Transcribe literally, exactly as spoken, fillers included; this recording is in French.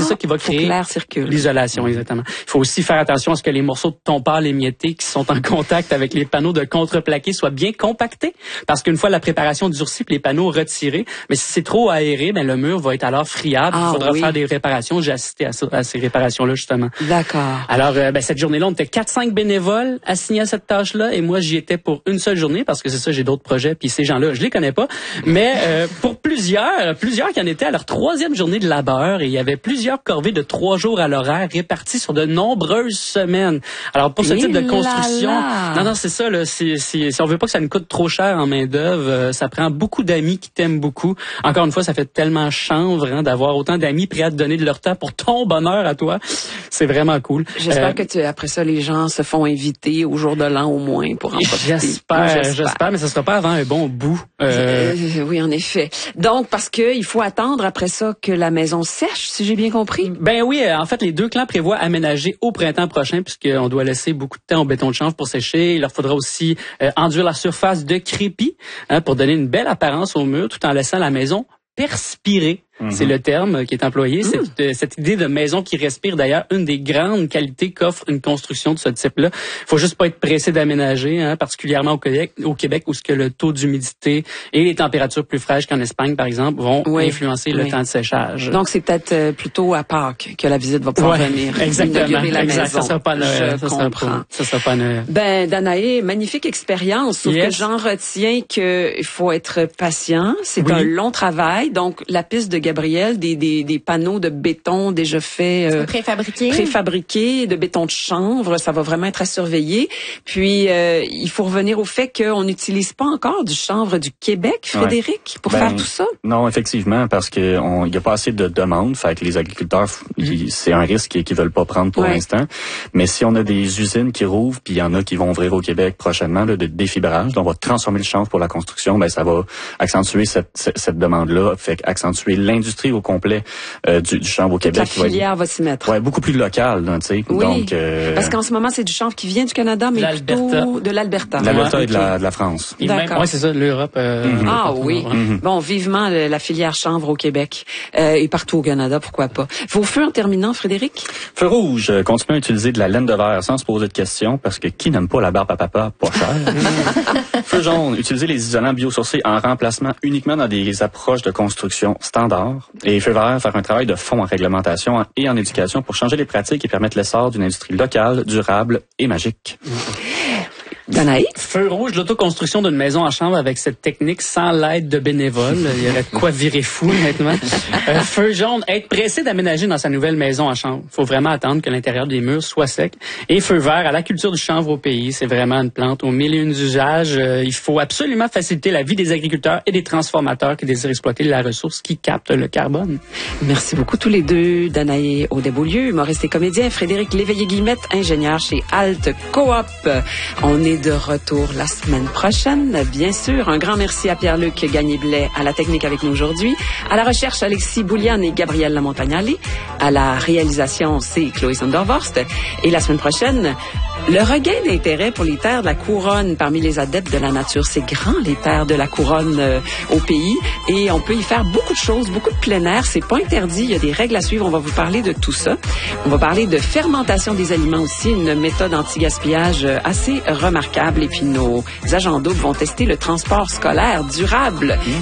ça qui va créer l'isolation, exactement. Il faut aussi faire attention à ce que les morceaux de ton pâle émiettés qui sont en contact avec les panneaux de contreplaqué soient bien compactés, parce qu'une fois la préparation durcie puis les panneaux retirés, mais si c'est trop aéré, ben le mur va être alors friable. Ah, il faudra oui. faire des réparations. J'ai assisté à, ça, à ces réparations-là, justement. D'accord. Alors, euh, ben, cette journée-là, on était quatre cinq bénévoles assignés à cette tâche-là, et moi, j'y étais pour une seule journée, parce que c'est ça, j'ai d'autres projets, puis ces gens-là, je les connais pas. Mais euh, pour plusieurs, plusieurs qui en étaient à leur troisième journée de labeur, et il y avait plusieurs corvées de trois jours à l'horaire réparties sur de nombreuses semaines. Alors, pour ce et type de construction, là là. non, non, c'est ça, là, c'est, c'est, si on veut pas que ça nous coûte trop cher en main-d'œuvre, euh, ça prend beaucoup d'amis qui t'aiment beaucoup. Encore une fois, ça fait tellement chanvre hein, d'avoir autant d'amis prêts à te donner de leur temps pour ton bonheur à toi. C'est vraiment cool. J'espère euh, que tu, après ça, les gens se font inviter au jour de l'an au moins pour en profiter. J'espère, j'espère, j'espère, mais ça sera pas avant un bon bout. Euh... Euh, oui, en effet. Donc, parce que il faut attendre après ça que la maison sèche, si j'ai bien compris. Ben oui, en fait, les deux clans prévoient aménager au printemps prochain, puisqu'on doit laisser beaucoup de temps au béton de chanvre pour sécher. Il leur faudra aussi euh, enduire la surface de crépi hein, pour donner une belle apparence au mur, tout en laissant la maison perspirer. Mm-hmm. C'est le terme qui est employé. Mm. Cette, euh, cette idée de maison qui respire, d'ailleurs, une des grandes qualités qu'offre une construction de ce type-là. Faut juste pas être pressé d'aménager, hein, particulièrement au Québec, au Québec où ce que le taux d'humidité et les températures plus fraîches qu'en Espagne, par exemple, vont oui. influencer oui. le temps de séchage. Donc, c'est peut-être euh, plutôt à Pâques que la visite va pouvoir ouais, venir. Exactement. La exact. maison. Ça sera pas Noël. Je ça sera pas, ça sera pas Noël. Ben, Danaé, magnifique expérience. Sauf yes. que j'en retiens qu'il faut être patient. C'est oui. un long travail. Donc, la piste de Gabriel, des Des, des panneaux de béton déjà faits, euh, préfabriqués, préfabriqués, de béton de chanvre, ça va vraiment être à surveiller. Puis euh, il faut revenir au fait qu'on n'utilise pas encore du chanvre du Québec, Frédéric, ouais. pour ben, faire tout ça. Non, effectivement, parce que on, il y a pas assez de demandes, fait que les agriculteurs, mm. c'est un risque qu'ils veulent pas prendre pour ouais. l'instant. Mais si on a des usines qui rouvrent, puis il y en a qui vont ouvrir au Québec prochainement là, de défibrage, donc on va transformer le chanvre pour la construction, ben ça va accentuer cette, cette, cette demande-là, fait accentuer l'industrie au complet. Euh, du, du chanvre au Québec. La filière va, va s'y mettre. Ouais, beaucoup plus local, tu sais. Oui, donc, euh, parce qu'en ce moment, c'est du chanvre qui vient du Canada, mais plutôt de l'Alberta. De l'Alberta et de la, de la France. D'accord. Oui, c'est ça, l'Europe. Euh, mm-hmm. Ah oui. Mm-hmm. Bon, vivement le, la filière chanvre au Québec euh, et partout au Canada, pourquoi pas. Vos feux en terminant, Frédéric? Feu rouge, euh, continuez à utiliser de la laine de verre sans se poser de questions, parce que qui n'aime pas la barbe à papa, pas cher. Feu jaune, utilisez les isolants biosourcés en remplacement uniquement dans des approches de construction standard. Et feu vert, faire un travail de fond en réglementation et en éducation pour changer les pratiques et permettre l'essor d'une industrie locale, durable et magique. Danaï? Feu rouge, l'autoconstruction d'une maison en chanvre avec cette technique sans l'aide de bénévoles. Il y aurait de quoi virer fou, honnêtement. Euh, feu jaune, être pressé d'aménager dans sa nouvelle maison en chanvre. Il faut vraiment attendre que l'intérieur des murs soit sec. Et feu vert, à la culture du chanvre au pays. C'est vraiment une plante aux mille et une usages. Euh, il faut absolument faciliter la vie des agriculteurs et des transformateurs qui désirent exploiter la ressource qui capte le carbone. Merci beaucoup tous les deux. Danaï Audet-Beaulieu, humoriste et comédien. Frédéric Léveillé-Guillemette, ingénieur chez Alt Coop. On est de retour la semaine prochaine, bien sûr. Un grand merci à Pierre-Luc Gagné-Blais à la technique avec nous aujourd'hui. À la recherche, Alexis Boulian et Gabriel Lamontagnale. À la réalisation, c'est Chloé Sondervorst. Et la semaine prochaine, le regain d'intérêt pour les terres de la couronne parmi les adeptes de la nature. C'est grand, les terres de la couronne euh, au pays. Et on peut y faire beaucoup de choses, beaucoup de plein air. C'est pas interdit. Il y a des règles à suivre. On va vous parler de tout ça. On va parler de fermentation des aliments aussi, une méthode anti-gaspillage assez remarquable. Et puis nos agents doubles vont tester le transport scolaire durable. Mmh.